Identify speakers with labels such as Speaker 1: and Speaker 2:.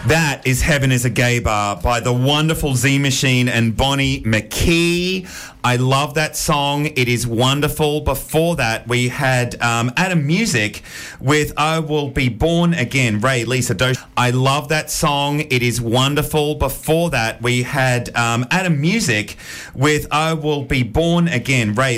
Speaker 1: That is Heaven is a Gay Bar by the wonderful Z Machine and Bonnie McKee. I love that song. It is wonderful. Before that, we had Adam Music with I Will Be Born Again, Ray Lisa Dosh. I love that song. It is wonderful. Before that, we had Adam Music with I Will Be Born Again, Ray